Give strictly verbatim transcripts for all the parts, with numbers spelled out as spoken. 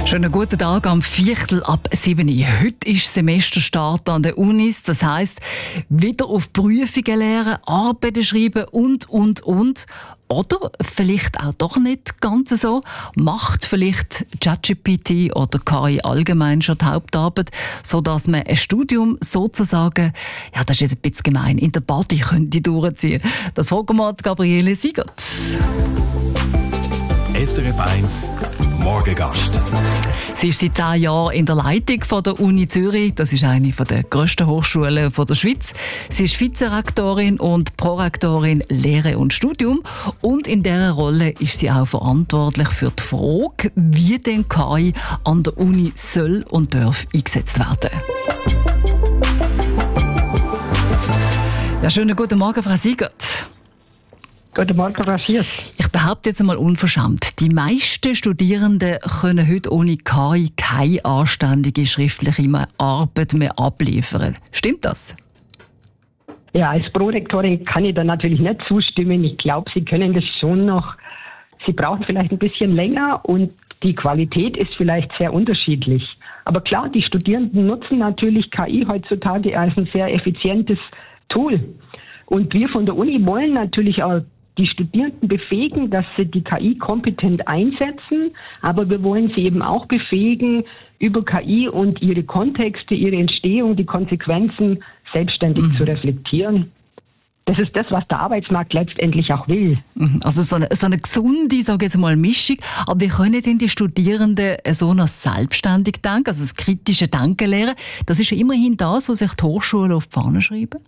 Schönen guten Tag am Viertel ab sieben. Heute ist Semesterstart an der Unis. Das heisst, wieder auf Prüfungen lernen, Arbeiten schreiben und, und, und. Oder vielleicht auch doch nicht ganz so. Macht vielleicht ChatGPT oder K I allgemein schon die Hauptarbeit, sodass man ein Studium sozusagen, ja, das ist jetzt ein bisschen gemein, in der Party könnte durchziehen. Das fragen wir Gabriele Siegert. S R F eins Morgengast. Sie ist seit zehn Jahren in der Leitung von der Uni Zürich. Das ist eine der grössten Hochschulen der Schweiz. Sie ist Vizerektorin und Prorektorin Lehre und Studium. Und in dieser Rolle ist sie auch verantwortlich für die Frage, wie denn K I an der Uni soll und darf eingesetzt werden. Ja, schönen guten Morgen, Frau Siegert. Guten Morgen, Frau Schiers. Ich behaupte jetzt einmal unverschämt, die meisten Studierenden können heute ohne K I keine anständige schriftliche Arbeit mehr abliefern. Stimmt das? Ja, als Prorektorin kann ich da natürlich nicht zustimmen. Ich glaube, Sie können das schon noch. Sie brauchen vielleicht ein bisschen länger und die Qualität ist vielleicht sehr unterschiedlich. Aber klar, die Studierenden nutzen natürlich K I heutzutage als ein sehr effizientes Tool. Und wir von der Uni wollen natürlich auch die Studierenden befähigen, dass sie die K I kompetent einsetzen, aber wir wollen sie eben auch befähigen, über K I und ihre Kontexte, ihre Entstehung, die Konsequenzen selbstständig mhm. zu reflektieren. Das ist das, was der Arbeitsmarkt letztendlich auch will. Also so eine, so eine gesunde, sage ich jetzt mal, Mischung. Aber wie können denn die Studierenden so noch selbstständig denken, also das kritische Denken lernen? Das ist ja immerhin das, was sich die Hochschulen auf die Fahne schreiben.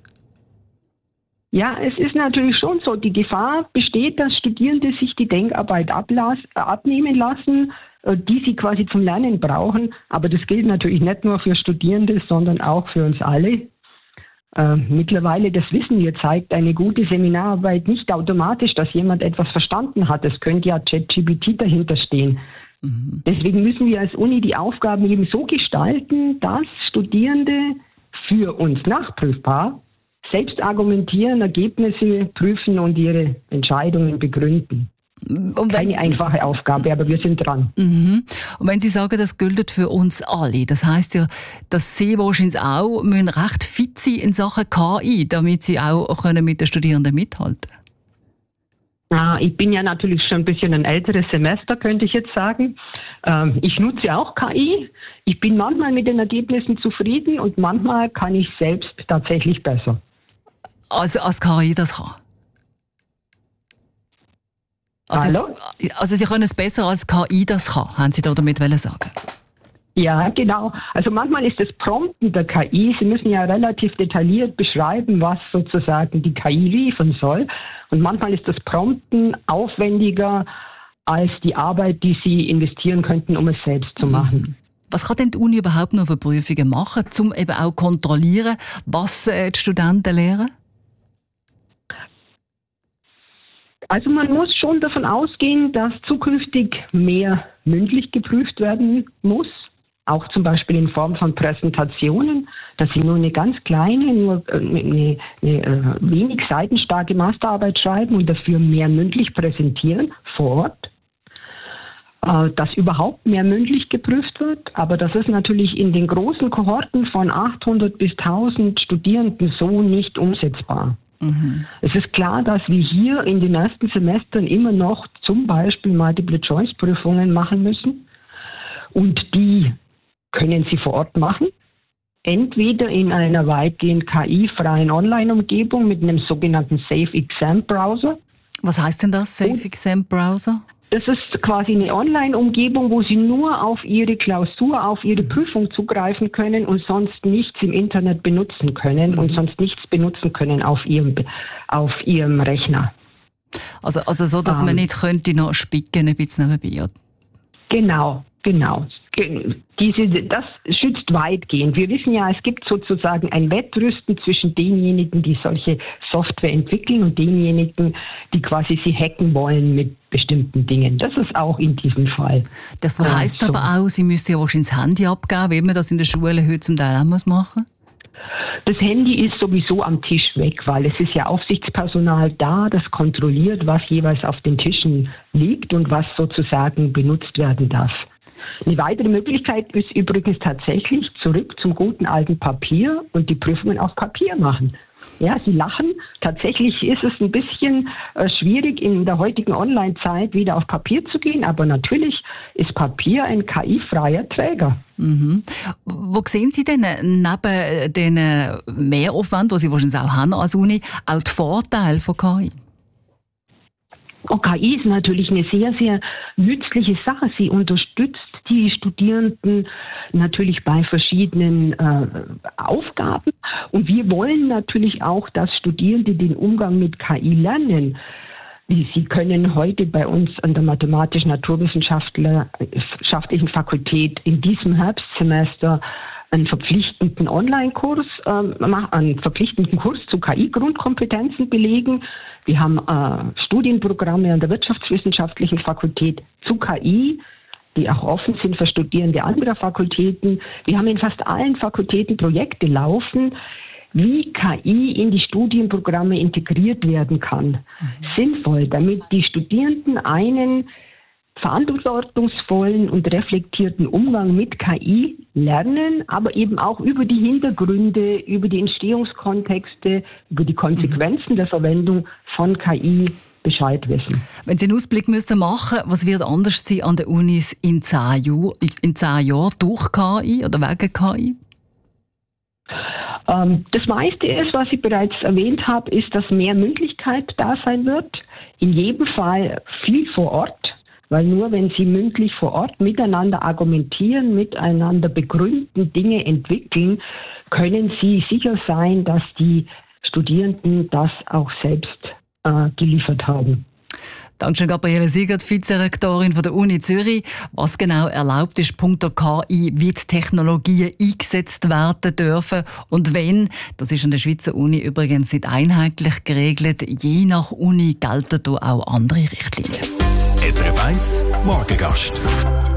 Ja, es ist natürlich schon so. Die Gefahr besteht, dass Studierende sich die Denkarbeit ablas- abnehmen lassen, die sie quasi zum Lernen brauchen. Aber das gilt natürlich nicht nur für Studierende, sondern auch für uns alle. Äh, mittlerweile, das wissen wir, zeigt eine gute Seminararbeit nicht automatisch, dass jemand etwas verstanden hat. Es könnte ja ChatGPT dahinter stehen. Mhm. Deswegen müssen wir als Uni die Aufgaben eben so gestalten, dass Studierende für uns nachprüfbar selbst argumentieren, Ergebnisse prüfen und ihre Entscheidungen begründen. Keine einfache Aufgabe, aber wir sind dran. Mhm. Und wenn Sie sagen, das gilt für uns alle, das heisst ja, dass Sie wahrscheinlich auch müssen recht fit sein in Sachen K I, damit Sie auch können mit den Studierenden mithalten können. Ah, ich bin ja natürlich schon ein bisschen ein älteres Semester, könnte ich jetzt sagen. Ähm, ich nutze auch K I. Ich bin manchmal mit den Ergebnissen zufrieden und manchmal kann ich selbst tatsächlich besser. Also als K I das kann? Also, Hallo? Also Sie können es besser als K I das kann, haben Sie da damit sagen? Ja, genau. Also manchmal ist das Prompten der K I, Sie müssen ja relativ detailliert beschreiben, was sozusagen die K I liefern soll. Und manchmal ist das Prompten aufwendiger als die Arbeit, die Sie investieren könnten, um es selbst zu machen. Mhm. Was kann denn die Uni überhaupt noch für Prüfungen machen, um eben auch kontrollieren, was die Studenten lernen? Also man muss schon davon ausgehen, dass zukünftig mehr mündlich geprüft werden muss, auch zum Beispiel in Form von Präsentationen, dass Sie nur eine ganz kleine, nur eine, eine wenig seitenstarke Masterarbeit schreiben und dafür mehr mündlich präsentieren vor Ort. Dass überhaupt mehr mündlich geprüft wird, aber das ist natürlich in den großen Kohorten von achthundert bis tausend Studierenden so nicht umsetzbar. Mhm. Es ist klar, dass wir hier in den ersten Semestern immer noch zum Beispiel Multiple-Choice-Prüfungen machen müssen und die können Sie vor Ort machen, entweder in einer weitgehend K I-freien Online-Umgebung mit einem sogenannten Safe Exam Browser. Was heißt denn das, Safe Exam Browser? Das ist quasi eine Online-Umgebung, wo Sie nur auf Ihre Klausur, auf Ihre Prüfung zugreifen können und sonst nichts im Internet benutzen können mhm. und sonst nichts benutzen können auf Ihrem, auf Ihrem Rechner. Also, also so, dass um, man nicht könnte noch spicken ein bisschen nebenbei. Genau, genau. Diese, das schützt weitgehend. Wir wissen ja, es gibt sozusagen ein Wettrüsten zwischen denjenigen, die solche Software entwickeln und denjenigen, die quasi sie hacken wollen mit bestimmten Dingen. Das ist auch in diesem Fall. Das heisst so. Aber auch, Sie müssen ja wahrscheinlich das Handy abgeben, wie man das in der Schule heute zum Teil auch machen muss. Das Handy ist sowieso am Tisch weg, weil es ist ja Aufsichtspersonal da, das kontrolliert, was jeweils auf den Tischen liegt und was sozusagen benutzt werden darf. Eine weitere Möglichkeit ist übrigens tatsächlich zurück zum guten alten Papier und die Prüfungen auf Papier machen. Ja, Sie lachen. Tatsächlich ist es ein bisschen äh, schwierig, in der heutigen Online-Zeit wieder auf Papier zu gehen, aber natürlich ist Papier ein K I-freier Träger. Mhm. Wo sehen Sie denn neben den Mehraufwand, den Sie wahrscheinlich auch haben als Uni, auch die Vorteile von K I? Oh, K I ist natürlich eine sehr, sehr nützliche Sache. Sie unterstützt die Studierenden natürlich bei verschiedenen äh, Aufgaben. Und wir wollen natürlich auch, dass Studierende den Umgang mit K I lernen. Sie können heute bei uns an der Mathematisch-Naturwissenschaftlichen Fakultät in diesem Herbstsemester einen verpflichtenden Online-Kurs, äh, einen verpflichtenden Kurs zu K I-Grundkompetenzen belegen. Wir haben äh, Studienprogramme an der Wirtschaftswissenschaftlichen Fakultät zu K I, die auch offen sind für Studierende anderer Fakultäten. Wir haben in fast allen Fakultäten Projekte laufen, wie K I in die Studienprogramme integriert werden kann. Mhm. Sinnvoll, damit die Studierenden einen verantwortungsvollen und reflektierten Umgang mit K I lernen, aber eben auch über die Hintergründe, über die Entstehungskontexte, über die Konsequenzen der Verwendung von K I Bescheid wissen. Wenn Sie einen Ausblick müssten machen, was wird anders sein an den Unis in zehn Jahren, in zehn Jahren durch K I oder wegen K I? Ähm, das meiste ist, was ich bereits erwähnt habe, ist, dass mehr Mündlichkeit da sein wird. In jedem Fall viel vor Ort. Weil nur wenn Sie mündlich vor Ort miteinander argumentieren, miteinander begründen, Dinge entwickeln, können Sie sicher sein, dass die Studierenden das auch selbst äh, geliefert haben. Dankeschön, Gabriele Siegert, Vizerektorin von der Uni Zürich. Was genau erlaubt ist, punkto K I, wie die Technologien eingesetzt werden dürfen und wenn, das ist an der Schweizer Uni übrigens nicht einheitlich geregelt. Je nach Uni gelten hier auch andere Richtlinien. S R F eins Morgengast.